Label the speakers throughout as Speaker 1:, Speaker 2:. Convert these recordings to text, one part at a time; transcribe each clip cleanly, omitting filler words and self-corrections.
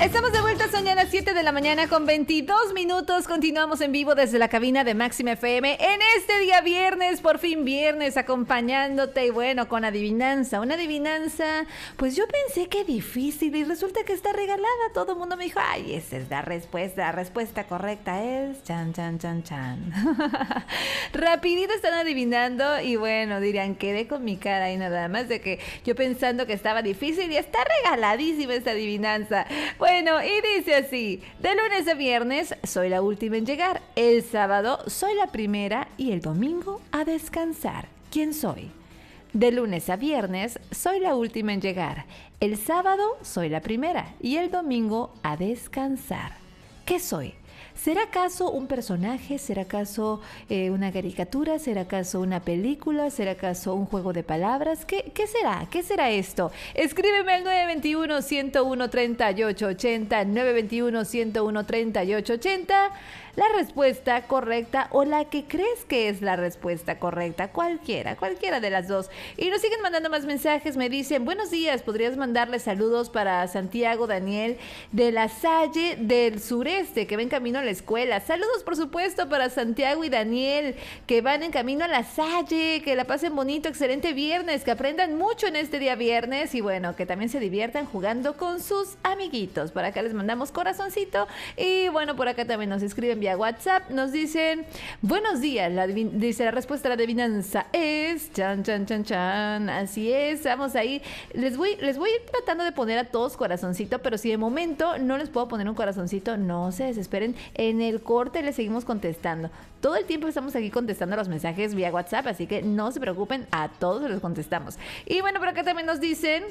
Speaker 1: Estamos de vuelta, son ya las 7 de la mañana con 22 minutos. Continuamos en vivo desde la cabina de Máxima FM en este día viernes, por fin viernes, acompañándote y bueno, con adivinanza. Una adivinanza, pues yo pensé que difícil y resulta que está regalada. Todo el mundo me dijo, ay, esa es la respuesta. La respuesta correcta es chan, chan, chan, chan. Rapidito están adivinando y bueno, dirían, quedé con mi cara ahí nada más de que yo pensando que estaba difícil y está regaladísima esta adivinanza. Bueno, y dice así: de lunes a viernes soy la última en llegar, el sábado soy la primera y el domingo a descansar. ¿Quién soy? De lunes a viernes soy la última en llegar, el sábado soy la primera y el domingo a descansar. ¿Qué soy? ¿Será acaso un personaje? ¿Será acaso una caricatura? ¿Será acaso una película? ¿Será acaso un juego de palabras? ¿Qué será? ¿Qué será esto? Escríbeme al 921-101-3880, 921-101-3880, la respuesta correcta o la que crees que es la respuesta correcta, cualquiera de las dos. Y nos siguen mandando más mensajes, me dicen, buenos días, ¿podrías mandarle saludos para Santiago Daniel de la Salle del Sureste, que va en camino a la escuela? Saludos, por supuesto, para Santiago y Daniel, que van en camino a la Salle, que la pasen bonito, excelente viernes, que aprendan mucho en este día viernes y bueno, que también se diviertan jugando con sus amiguitos. Por acá les mandamos corazoncito y bueno, por acá también nos escriben vía WhatsApp, nos dicen, buenos días, dice la respuesta a la adivinanza es chan, chan, chan, chan, así es, vamos ahí, les voy a ir tratando de poner a todos corazoncito, pero si de momento no les puedo poner un corazoncito, no se desesperen, en el corte les seguimos contestando. Todo el tiempo estamos aquí contestando los mensajes vía WhatsApp, así que no se preocupen, a todos los contestamos. Y bueno, por acá también nos dicen,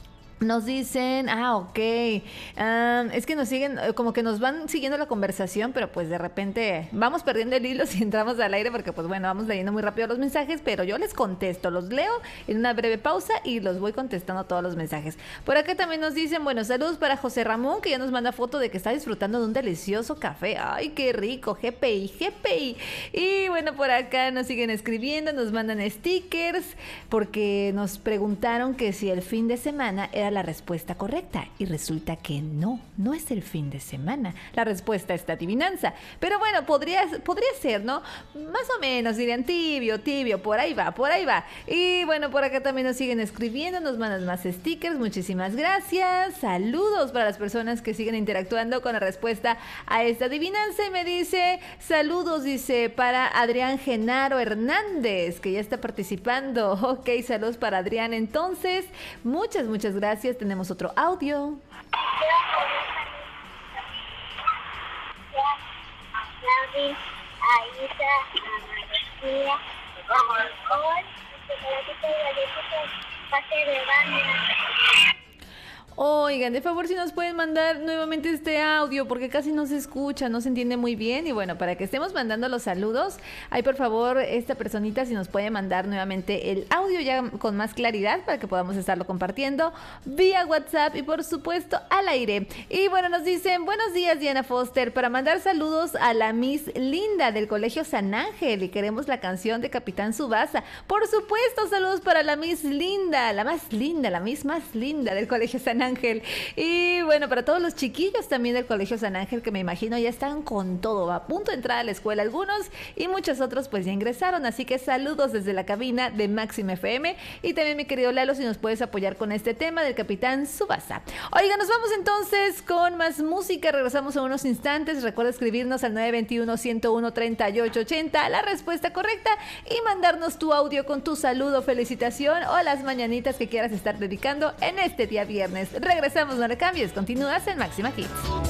Speaker 1: ok, es que nos siguen, como que nos van siguiendo la conversación, pero pues de repente vamos perdiendo el hilo si entramos al aire, porque pues bueno, vamos leyendo muy rápido los mensajes, pero yo les contesto, los leo en una breve pausa y los voy contestando todos los mensajes. Por acá también nos dicen, bueno, saludos para José Ramón, que ya nos manda foto de que está disfrutando de un delicioso café. Ay, qué rico, GPI. Y bueno, por acá nos siguen escribiendo, nos mandan stickers, porque nos preguntaron que si el fin de semana era la respuesta correcta y resulta que no es el fin de semana. La respuesta está adivinanza, pero bueno, podría ser, ¿no? Más o menos, dirían tibio, por ahí va. Y bueno, por acá también nos siguen escribiendo, nos mandan más stickers, muchísimas gracias. Saludos para las personas que siguen interactuando con la respuesta a esta adivinanza y me dice, saludos, dice, para Adrián Genaro Hernández, que ya está participando. Ok, saludos para Adrián. Entonces, muchas gracias. Tenemos otro audio. Oigan, de favor si nos pueden mandar nuevamente este audio porque casi no se escucha, no se entiende muy bien y bueno, para que estemos mandando los saludos, ahí por favor esta personita si nos puede mandar nuevamente el audio ya con más claridad para que podamos estarlo compartiendo vía WhatsApp y por supuesto al aire. Y bueno, nos dicen, buenos días Diana Foster, para mandar saludos a la Miss Linda del Colegio San Ángel y queremos la canción de Capitán Tsubasa. Por supuesto, saludos para la Miss Linda, la más linda, la Miss más linda del Colegio San Ángel. Y bueno, para todos los chiquillos también del Colegio San Ángel, que me imagino ya están con todo, va a punto de entrar a la escuela algunos y muchos otros pues ya ingresaron, así que saludos desde la cabina de Máxima FM y también mi querido Lalo, si nos puedes apoyar con este tema del Capitán Tsubasa. Oiga, nos vamos entonces con más música, regresamos en unos instantes, recuerda escribirnos al 921-101-3880 la respuesta correcta y mandarnos tu audio con tu saludo, felicitación o las mañanitas que quieras estar dedicando en este día viernes. Regresamos, no le cambies, continúas en Máxima Hits.